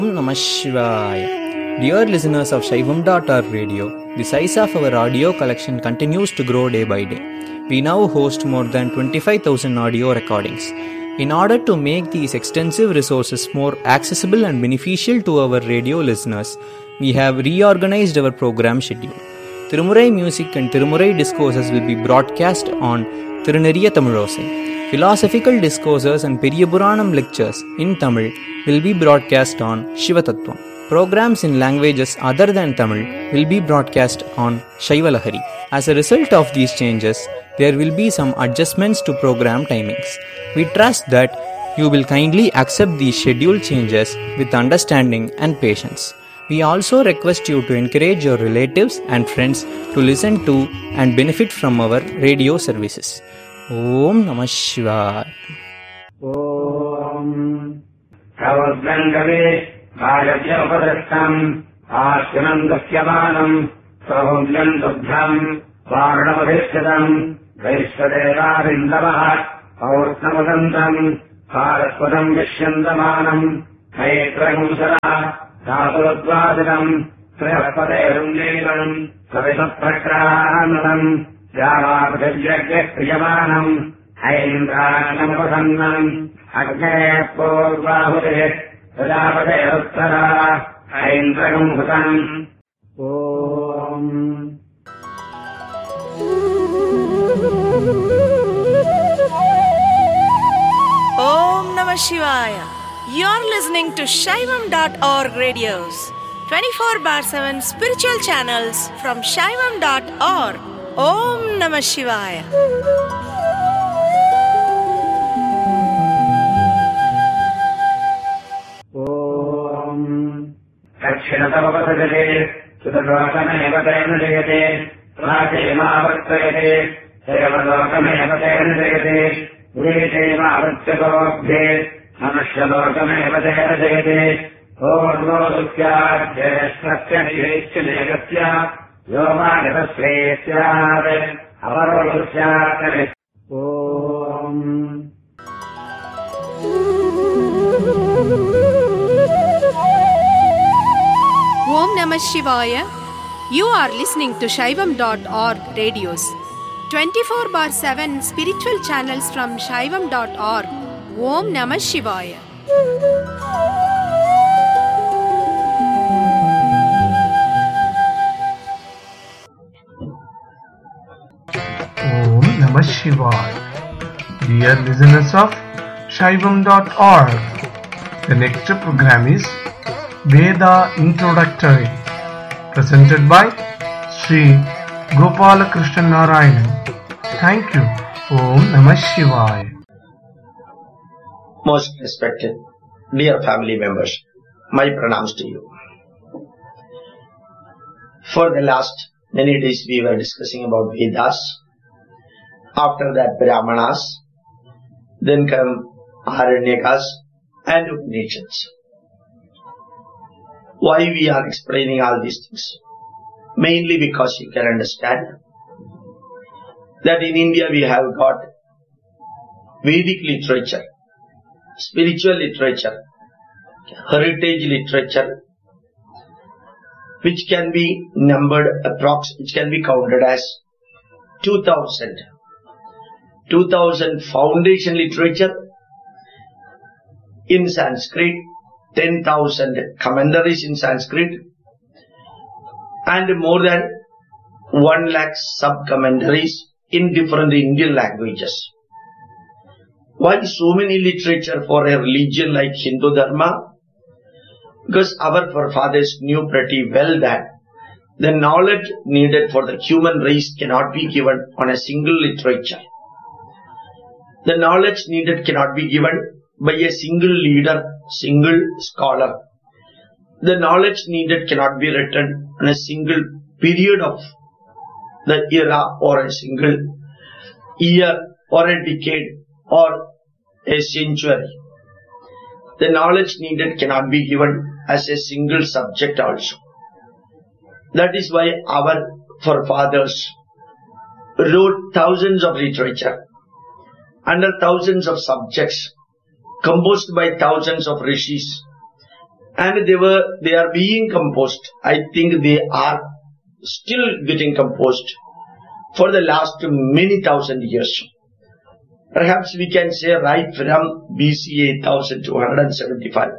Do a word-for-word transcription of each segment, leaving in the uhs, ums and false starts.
Om Namah Shivaya. Dear listeners of Shaivam dot org radio, the size of our audio collection continues to grow day by day. We now host more than twenty-five thousand audio recordings. In order to make these extensive resources more accessible and beneficial to our radio listeners, we have reorganized our program schedule. Tirumurai music and Tirumurai discourses will be broadcast on Tiruneriya Tamilosai. Philosophical discourses and Periyapuranam lectures in Tamil will be broadcast on Shivatattvam. Programs in languages other than Tamil will be broadcast on Shaivalahari. As a result of these changes, there will be some adjustments to program timings. We trust that you will kindly accept these schedule changes with understanding and patience. We also request you to encourage your relatives and friends to listen to and benefit from our radio services. Om Namah Shivaya. Om Kavadangave Bhajapyapadastam Ashyanandasyamanam Sahudyandubhyam Varnavadeshadam Vaishvadevarindavah Paurtnavadantam Bharatpadam Vishyandamanam Maitragamsara Dhatuladvadidam Trihapaderundevam Savisaprakramanam Yavapadajagyakriyamanam Aindranamapasannam Agne Purvahudeh Radapade Uttara Aindragam Hutam Om Om Namah Shivaya. You're listening to Shaivam dot org radios, twenty-four bar seven spiritual channels from Shaivam dot org. Om Namah Shivaya. Om Dakshinatavapasajate Sudavakamayava Tayanajayate Rajayamavartayate Sayavalokamayava Tayanajayate Vretayamavartyatobhye Manushyalokamayava Tayanajayate Orvodukya Jeshtasya Niheshyanekasya Yomagadasreyasyad Avarodusya Om Om Namah Shivaya. You are listening to Shaivam dot org radios, twenty-four bar seven spiritual channels from Shaivam dot org. Om Namah Shivaya. Om Namah Shivaya. Dear listeners of Shaivam dot org, the next program is Veda Introductory, presented by Sri Gopala Krishna Narayanan. Thank you. Om Namah Shivaya. Most respected, dear family members, my pranams to you. For the last many days we were discussing about Vedas, after that Brahmanas, then come Aranyakas and Upanishads. Why we are explaining all these things? Mainly because you can understand that in India we have got Vedic literature, spiritual literature, heritage literature, which can be numbered approx, which can be counted as two thousand. two thousand foundation literature in Sanskrit, ten thousand commentaries in Sanskrit, and more than one lakh sub-commentaries in different Indian languages. Why so many literature for a religion like Hindu Dharma? Because our forefathers knew pretty well that the knowledge needed for the human race cannot be given on a single literature. The knowledge needed cannot be given by a single leader, single scholar. The knowledge needed cannot be written on a single period of the era or a single year or a decade or a century. The knowledge needed cannot be given as a single subject also. That is why our forefathers wrote thousands of literature under thousands of subjects, composed by thousands of rishis and they were, they are being composed. I think they are still getting composed for the last many thousand years. Perhaps we can say right from B C eight thousand two hundred seventy-five.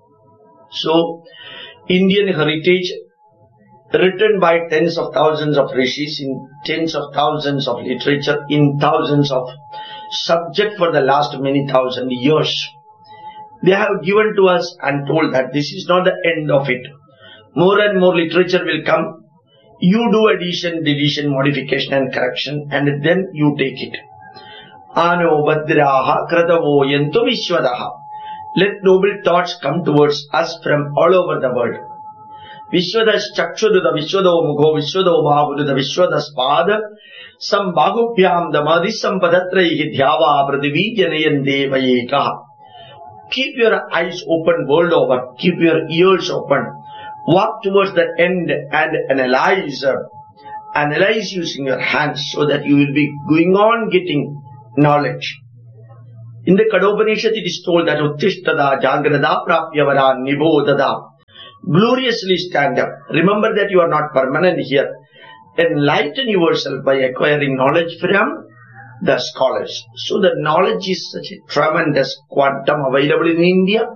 So, Indian heritage written by tens of thousands of rishis in tens of thousands of literature in thousands of subjects for the last many thousand years. They have given to us and told that this is not the end of it. More and more literature will come. You do addition, deletion, modification and correction, and then you take it. Ano badraha kratavo yantu vishwadaha. Let noble thoughts come towards us from all over the world. Vishwadas chakshududa vishwado mugho vishwado bahududa vishwadas pada sambahupyam damadi sampadatraihi dhyava pradivi janayan devayekaha. Keep your eyes open world over. Keep your ears open. Walk towards the end and analyze. Analyze using your hands so that you will be going on getting knowledge. In the Kadopanishad it is told that Uttishtada Jagrada Prapyavara Nibodada. Gloriously stand up. Remember that you are not permanent here. Enlighten yourself by acquiring knowledge from the scholars. So the knowledge is such a tremendous quantum available in India,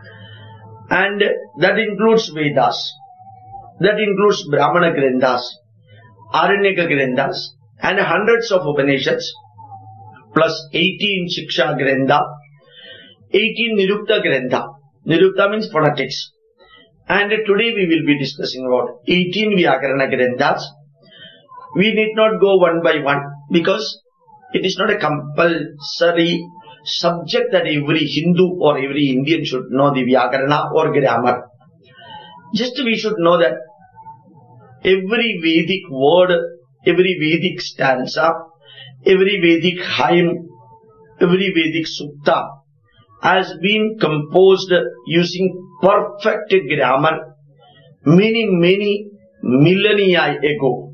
and that includes Vedas, that includes Brahmana Granthas, Aranyaka Granthas, and hundreds of Upanishads, plus eighteen Shiksha Grantha, eighteen Nirukta Grantha. Nirukta means phonetics. And today we will be discussing about eighteen Vyakarana Granthas. We need not go one by one because it is not a compulsory subject that every Hindu or every Indian should know the Vyakarana or grammar. Just we should know that every Vedic word, every Vedic stanza, every Vedic hymn, every Vedic sukta has been composed using perfect grammar many, many millennia ago.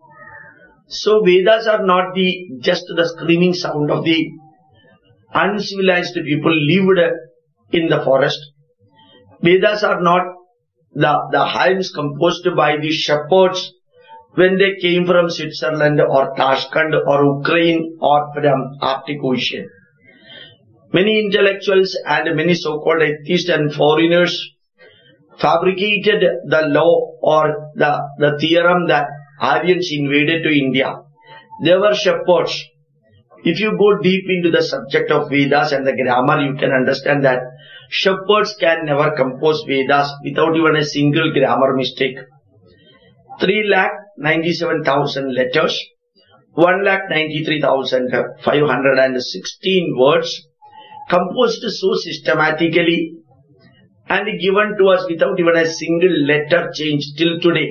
So Vedas are not the just the screaming sound of the uncivilized people lived in the forest. Vedas are not the, the hymns composed by the shepherds when they came from Switzerland or Tashkent or Ukraine or from Arctic Ocean. Many intellectuals and many so-called atheists and foreigners fabricated the law or the, the theorem that Aryans invaded to India. They were shepherds. If you go deep into the subject of Vedas and the grammar, you can understand that shepherds can never compose Vedas without even a single grammar mistake. three lakh ninety-seven thousand letters, one lakh ninety-three thousand five hundred sixteen words, composed so systematically and given to us without even a single letter change till today.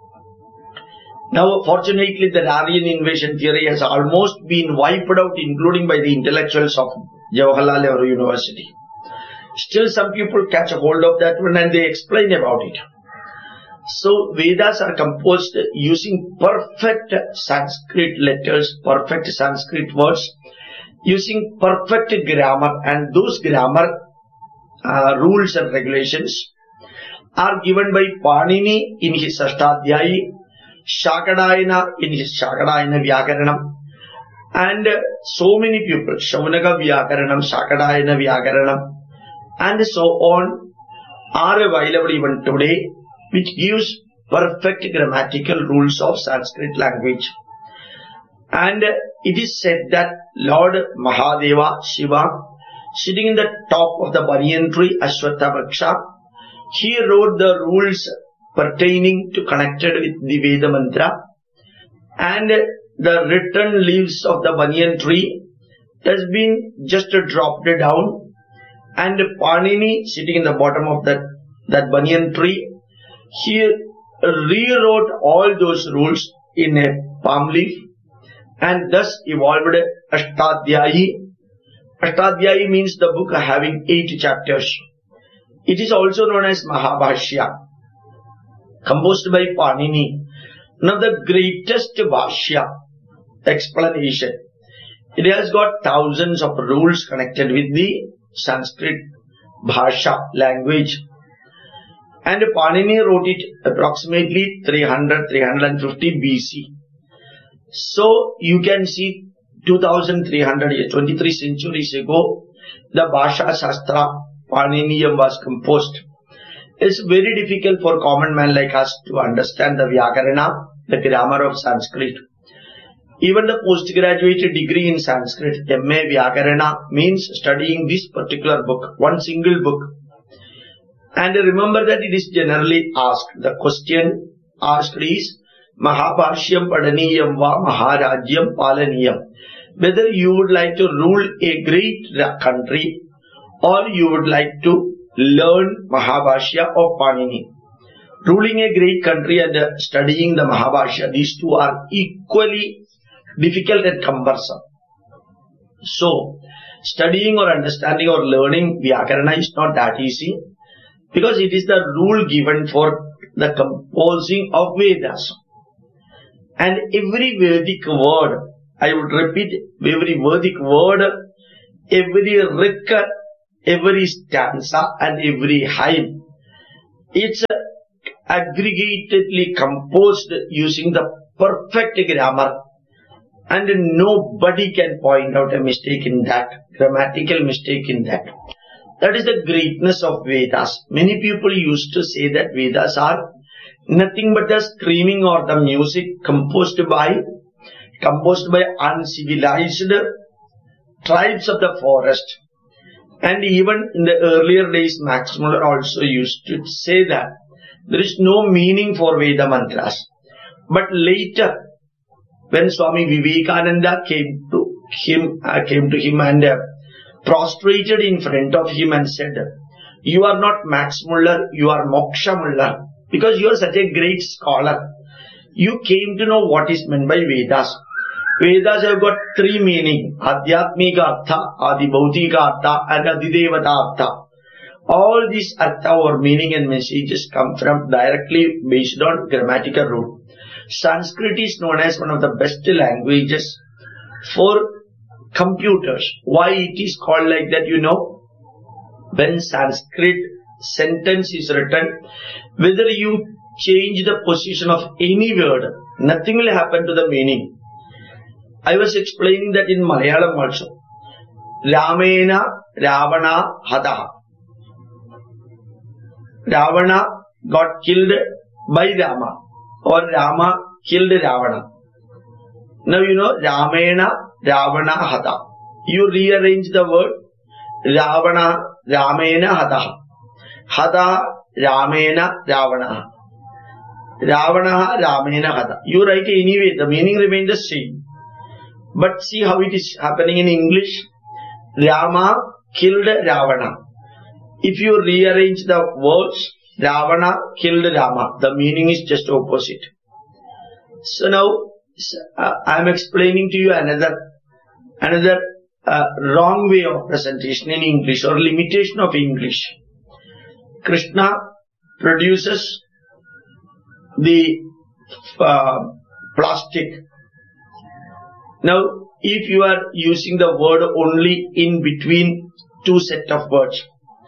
Now, fortunately, the Aryan invasion theory has almost been wiped out, including by the intellectuals of Jawaharlal Nehru University. Still, some people catch a hold of that one and they explain about it. So, Vedas are composed using perfect Sanskrit letters, perfect Sanskrit words, using perfect grammar, and those grammar uh, rules and regulations are given by Panini in his Ashtadhyayi, Shakadayana in his Shakadayana Vyakaranam, and so many people, Shaunaka Vyakaranam, Shakadayana Vyakaranam, and so on, are available even today, which gives perfect grammatical rules of Sanskrit language. And it is said that Lord Mahadeva, Shiva, sitting in the top of the banyan tree, Ashwatha Vriksha, he wrote the rules pertaining to connected with the Veda mantra, and the written leaves of the banyan tree has been just dropped down, and Panini sitting in the bottom of that, that banyan tree, he rewrote all those rules in a palm leaf and thus evolved Ashtadhyayi. Ashtadhyayi means the book having eight chapters. It is also known as Mahabhashya, composed by Panini, one of the greatest Bhashya explanation. It has got thousands of rules connected with the Sanskrit Bhasha language. And Panini wrote it approximately three hundred to three hundred fifty B C. So you can see two thousand three hundred years, twenty-three centuries ago, the Bhasha Shastra Paniniyam was composed. It's very difficult for common man like us to understand the Vyakarana, the grammar of Sanskrit. Even the postgraduate degree in Sanskrit, M A Vyakarana, means studying this particular book, one single book. And remember that it is generally asked, the question asked is, Mahabhashyam Padaniyam va Maharajyam Palaniyam. Whether you would like to rule a great country or you would like to learn Mahabhashya of Panini. Ruling a great country and uh, studying the Mahabhashya, these two are equally difficult and cumbersome. So, studying or understanding or learning Vyakarana is not that easy, because it is the rule given for the composing of Vedas. And every Vedic word, I would repeat, every Vedic word, every rik, every stanza and every hymn, it's aggregatedly composed using the perfect grammar, and nobody can point out a mistake in that, grammatical mistake in that. That is the greatness of Vedas. Many people used to say that Vedas are nothing but the screaming or the music composed by composed by uncivilized tribes of the forest. And even in the earlier days, Max Muller also used to say that there is no meaning for Veda mantras. But later, when Swami Vivekananda came to him, uh, came to him and uh, prostrated in front of him and said, "You are not Max Muller, you are Moksha Muller, because you are such a great scholar. You came to know what is meant by Vedas. Vedas have got three meanings: Adhyatmika Artha, Adibhautika Artha, and Adidevata Artha. All these Artha or meaning and messages come from directly based on grammatical rule. Sanskrit is known as one of the best languages for computers. Why it is called like that, you know? When Sanskrit sentence is written, whether you change the position of any word, nothing will happen to the meaning. I was explaining that in Malayalam also. Ramena Ravana Hataha. Ravana got killed by Rama, or Rama killed Ravana. Now you know Ramena Ravana Hata. You rearrange the word Ravana Ramena Hataha. Hata Ramena Ravana. Ravana Ramena Hata. You write anyway, the meaning remains the same. But see how it is happening in English. Rama killed Ravana. If you rearrange the words, Ravana killed Rama, the meaning is just opposite. So now uh, I am explaining to you another another uh, wrong way of presentation in English, or limitation of English. Krishna produces the uh, plastic. Now, if you are using the word only in between two set of words,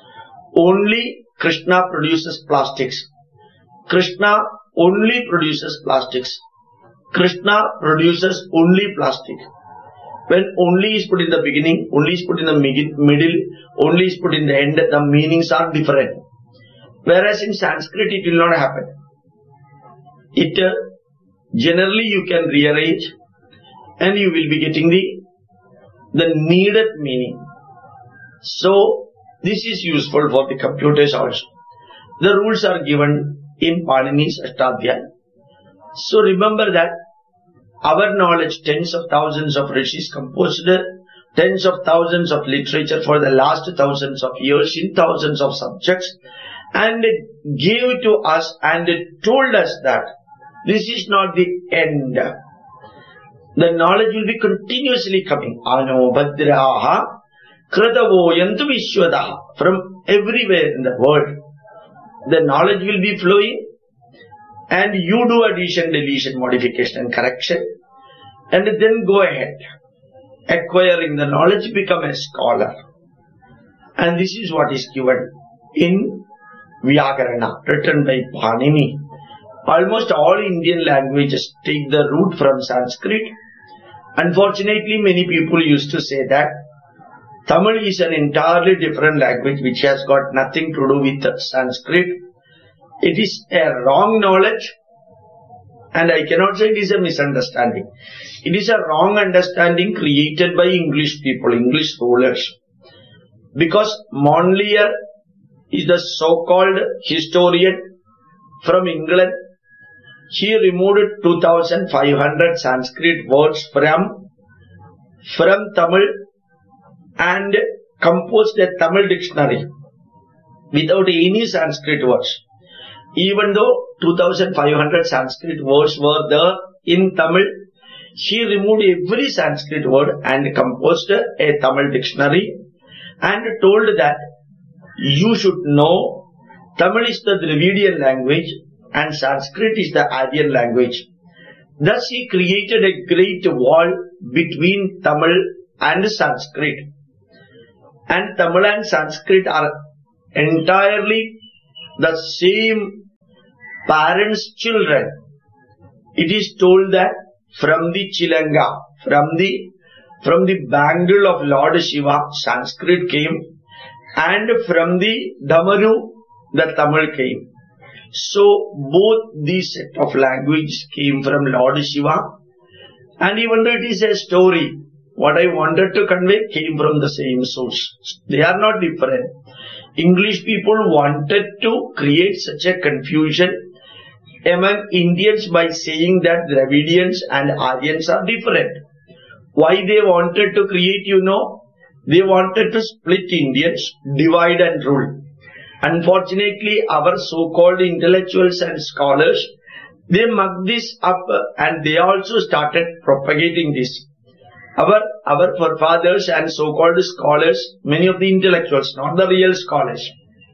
only Krishna produces plastics. Krishna only produces plastics. Krishna produces only plastic. When only is put in the beginning, only is put in the middle, only is put in the end, the meanings are different. Whereas in Sanskrit it will not happen. It uh, generally you can rearrange and you will be getting the, the needed meaning. So, this is useful for the computers also. The rules are given in Panini's Ashtadhyaya. So, remember that our knowledge, tens of thousands of rishis composed tens of thousands of literature for the last thousands of years in thousands of subjects, and gave to us and told us that this is not the end. The knowledge will be continuously coming. Ano Bhadraha Kratavo Yantu Vishwadaha. From everywhere in the world, the knowledge will be flowing, and you do addition, deletion, modification and correction, and then go ahead, acquiring the knowledge, become a scholar. And this is what is given in Vyakarana, written by Panini. Almost all Indian languages take the root from Sanskrit. Unfortunately, many people used to say that Tamil is an entirely different language which has got nothing to do with Sanskrit. It is a wrong knowledge, and I cannot say it is a misunderstanding. It is a wrong understanding created by English people, English rulers. Because Monlier is the so-called historian from England. He removed two thousand five hundred Sanskrit words from, from Tamil and composed a Tamil dictionary without any Sanskrit words. Even though two thousand five hundred Sanskrit words were there in Tamil, he removed every Sanskrit word and composed a Tamil dictionary and told that you should know Tamil is the Dravidian language and Sanskrit is the Aryan language. Thus he created a great wall between Tamil and Sanskrit. And Tamil and Sanskrit are entirely the same parents' children. It is told that from the Chilanga, from the from the bangle of Lord Shiva, Sanskrit came, and from the Damaru, the Tamil came. So both these set of languages came from Lord Shiva, and even though it is a story, what I wanted to convey came from the same source. They are not different. English people wanted to create such a confusion among Indians by saying that Dravidians and Aryans are different. Why they wanted to create, you know, they wanted to split Indians, divide and rule. Unfortunately, our so-called intellectuals and scholars, they mucked this up and they also started propagating this. Our, our forefathers and so-called scholars, many of the intellectuals, not the real scholars,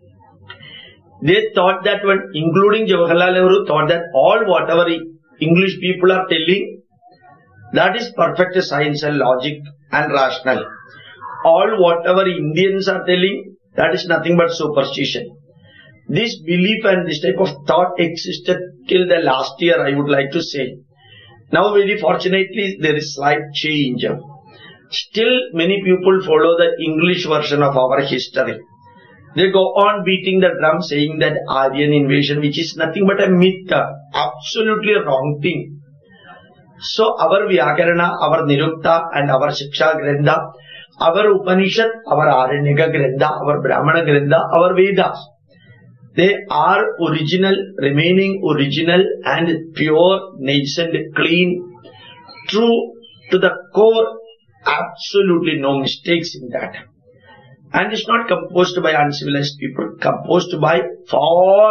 they thought that when, including Jawaharlal Nehru, thought that all whatever English people are telling, that is perfect science and logic and rational. All whatever Indians are telling, that is nothing but superstition. This belief and this type of thought existed till the last year, I would like to say. Now very fortunately there is slight change. Still many people follow the English version of our history. They go on beating the drum saying that Aryan invasion, which is nothing but a myth, absolutely a wrong thing. So our Vyakarana, our Nirukta and our Shiksha Grantha, our Upanishad, our Aranyaka Grantha, our Brahmana Grantha, our Vedas, they are original, remaining original and pure, nascent, clean, true to the core, absolutely no mistakes in that. And it's not composed by uncivilized people, composed by far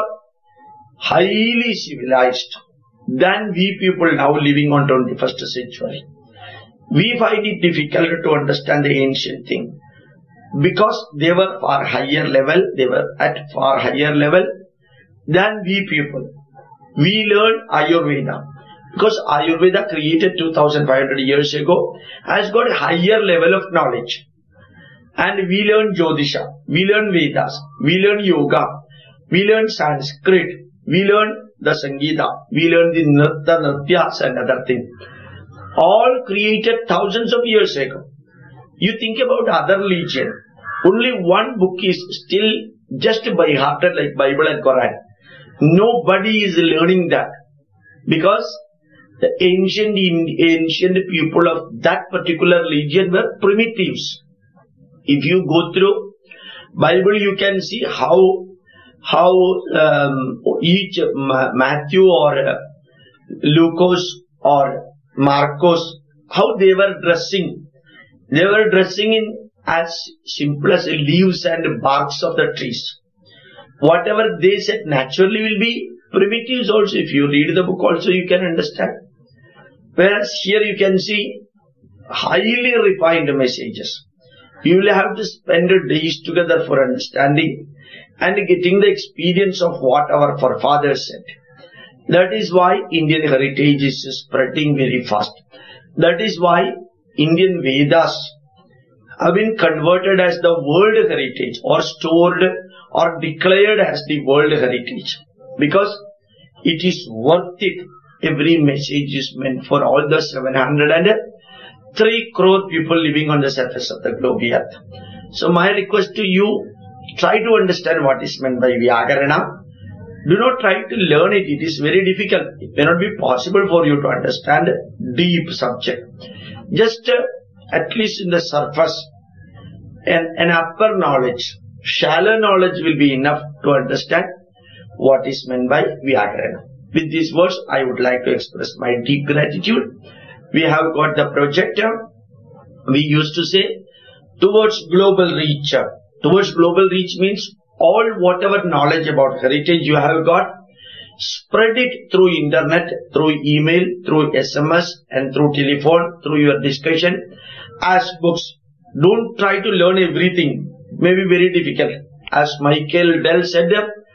highly civilized than we people now living on twenty-first century. We find it difficult to understand the ancient thing because they were far higher level, they were at far higher level than we people. We learn Ayurveda because Ayurveda created two thousand five hundred years ago has got a higher level of knowledge. And we learn Jyotisha, we learn Vedas, we learn Yoga, we learn Sanskrit, we learn the Sangeeta, we learn the Nritta, Nrityas and other things. All created thousands of years ago. You think about other religion, only one book is still just by hearted like Bible and Quran. Nobody is learning that because the ancient, ancient people of that particular religion were primitives. If you go through Bible, you can see how how um, each Matthew or uh, Lucas or Marcos, how they were dressing. They were dressing in as simple as leaves and barks of the trees. Whatever they said naturally will be primitives also. If you read the book also you can understand. Whereas here you can see highly refined messages. You will have to spend days together for understanding and getting the experience of what our forefathers said. That is why Indian heritage is spreading very fast. That is why Indian Vedas have been converted as the world heritage or stored or declared as the World Heritage, because it is worth it. Every message is meant for all the seven hundred three crore people living on the surface of the globe earth. So my request to you, try to understand what is meant by Vyakarana. Do not try to learn it. It is very difficult. It may not be possible for you to understand deep subject. Just uh, at least in the surface, an, an upper knowledge, shallow knowledge will be enough to understand what is meant by Vyakarana. With these words, I would like to express my deep gratitude. We have got the projector. We used to say, towards global reach. Towards global reach means all whatever knowledge about heritage you have got, spread it through internet, through email, through S M S and through telephone, through your discussion, as books. Don't try to learn everything. May be very difficult. As Michael Dell said,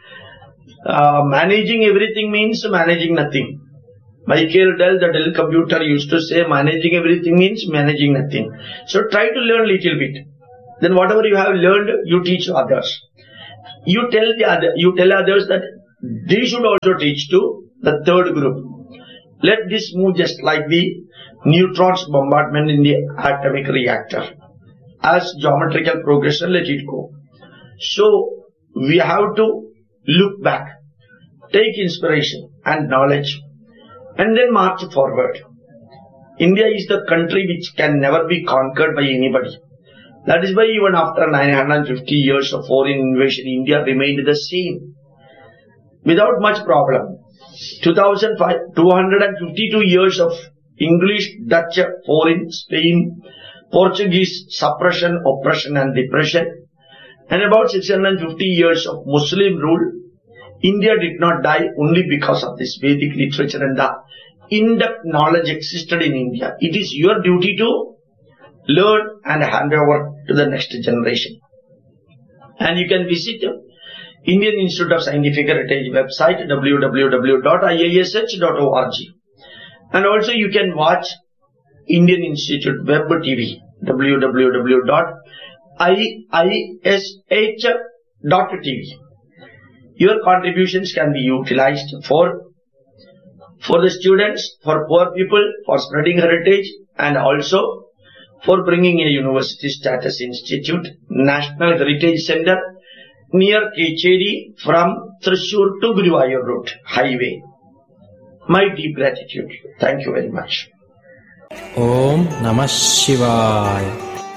uh, managing everything means managing nothing. Michael Dell, the Dell computer, used to say managing everything means managing nothing. So try to learn little bit. Then whatever you have learned, you teach others. You tell the other, you tell others that they should also teach to the third group. Let this move just like the neutrons bombardment in the atomic reactor. As geometrical progression, let it go. So we have to look back, take inspiration and knowledge, and then march forward. India is the country which can never be conquered by anybody. That is why even after nine hundred fifty years of foreign invasion, India remained the same, without much problem. two thousand two hundred fifty-two years of English, Dutch, foreign, Spain, Portuguese suppression, oppression and depression, and about six hundred fifty years of Muslim rule, India did not die only because of this Vedic literature and the in-depth knowledge existed in India. It is your duty to learn and hand over to the next generation. And you can visit Indian Institute of Scientific Heritage website w w w dot i i s h dot org, and also you can watch Indian Institute Web T V w w w dot i i s h dot t v. Your contributions can be utilized for for the students, for poor people, for spreading heritage, and also for bringing a university status institute, National Heritage Center near Kecheri from Thrissur to Guruvayur route, highway. My deep gratitude. Thank you very much. Om Namah Shivaya.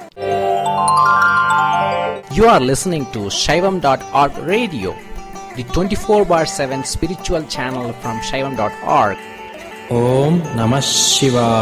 You are listening to Shaivam dot org radio, the twenty-four bar seven spiritual channel from Shaivam dot org. Om Namah Shivaya.